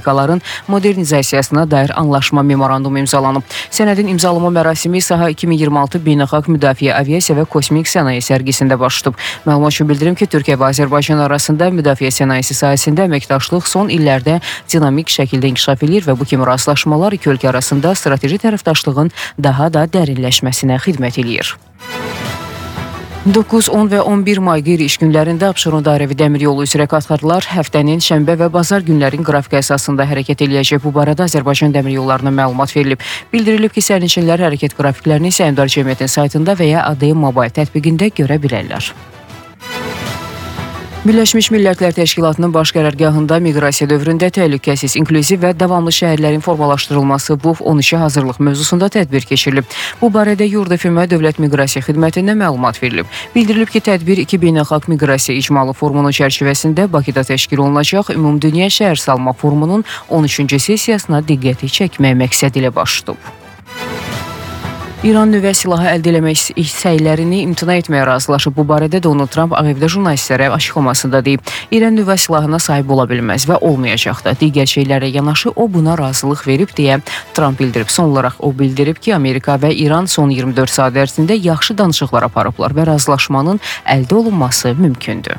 texnikaların modernizasiyasına dair anlaşma memorandumu imzalanıb. Sənədin imzalama mərasimi Saha 2026 Beynəlxalq Müdafiə Aviasiya və Kosmik Sənaye sərgisində baş tutub. Məlumat üçün bildirim ki, Türkiyə və Azərbaycan arasında müdafiə sənayesi sahəsində əməkdaşlıq son illərdə dinamik şəkildə inkişaf edir və bu kimi razılaşmalar iki ölkə arasında strateji tərəfdaşlığın daha da dərinləşməsinə xidmət edir. 9, 10 və 11 may qeyri-iş günlərində Abşeron dairəvi dəmir yolu üzrə qatarlar həftənin şənbə və bazar günlərin qrafiki əsasında hərəkət eləyəcək. Bu barədə Azərbaycan dəmir yollarına məlumat verilib. Bildirilib ki, sərnişinlər hərəkət qrafiklərini Səhmdar Cəmiyyətin saytında və ya ADM Mobile tətbiqində görə bilərlər. Birləşmiş Millətlər Təşkilatının baş qərargahında miqrasiya dövründə təhlükəsiz, inklüziv və davamlı şəhərlərin formalaşdırılması WUF 12 hazırlıq mövzusunda tədbir keçirilib. Bu barədə Yurd FM Dövlət Miqrasiya Xidmətindən məlumat verilib. Bildirilib ki, tədbir 2 beynəlxalq miqrasiya icmalı forumunun çərçivəsində Bakıda təşkil olunacaq Ümumdünya Şəhər Salma Forumunun 13-cü sessiyasına diqqəti çəkmək məqsədi ilə baş tutub. İran nüvə silahı əldə eləmək səylərini imtina etməyə razılaşıb. Bu barədə Donald Trump Ağ Evdə jurnalistlərə açıqlamasında deyib. İran nüvə silahına sahib ola bilməz və olmayacaq da. Digər şeylərə yanaşı o buna razılıq verib deyə Trump bildirib. Son olaraq o bildirib ki, Amerika və İran son 24 saat ərzində yaxşı danışıqlar aparıblar və razılaşmanın əldə olunması mümkündür.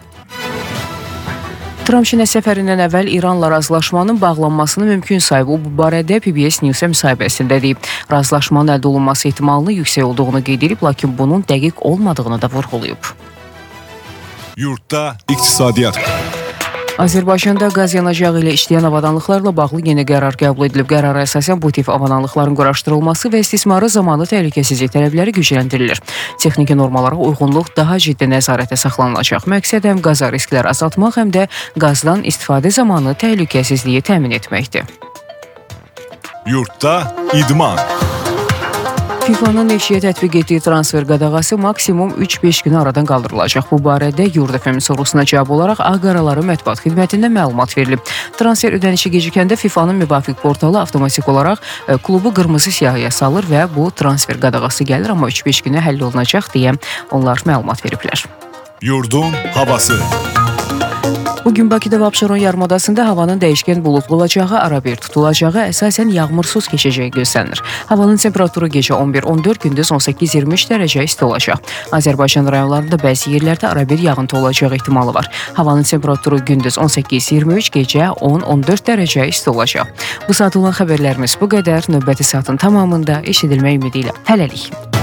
Trump Çinə səfərindən əvvəl İranla razılaşmanın bağlanmasını mümkün sayıb. O, bu barədə PBS News-a müsahibəsində deyib. Razılaşmanın əldə olunması ehtimalının yüksək olduğunu qeyd edib, lakin bunun dəqiq olmadığını da vurğulayıb. Yurtda iqtisadiyyat. Azərbaycanda qaz yanacağı ilə işləyən avadanlıqlarla bağlı yeni qərar qəbul edilib. Qərara əsasən bu tip avadanlıqların quraşdırılması və istismarı zamanı təhlükəsizlik tələbləri gücləndirilir. Texniki normalara uyğunluq daha ciddi nəzarətə saxlanılacaq. Məqsəd həm qaza risklər azaltmaq, həm də qazdan istifadə zamanı təhlükəsizliyi təmin etməkdir. Yurtda idman. FİFA-nın Neftçiyə tətbiq etdiyi transfer qadağası maksimum 3-5 gün aradan qaldırılacaq. Bu barədə Yurd FM sorusuna cavab olaraq Ağqaraları mətbuat xidmətində məlumat verilib. Transfer ödənişi gecikəndə FİFA-nın müvafiq portalı avtomatik olaraq klubu qırmızı siyahıya salır və bu transfer qadağası gəlir, amma 3-5 günə həll olunacaq deyə onlar məlumat veriblər. Yurdun havası. Bugün Bakıda və Abşeron yarımadasında havanın dəyişkən bulutlu olacağı, arabir tutulacağı, əsasən yağmursuz keçəcəyi gözlənilir. Havanın temperaturu gecə 11-14, gündüz 18-23 dərəcə isti olacaq. Azərbaycan rayonlarında bəzi yerlərdə arabir yağıntı olacağı ehtimalı var. Havanın temperaturu gündüz 18-23, gecə 10-14 dərəcə isti olacaq. Bu saat olan xəbərlərimiz bu qədər. Növbəti saatın tamamında eşidilmək ümidi ilə. Hələlik.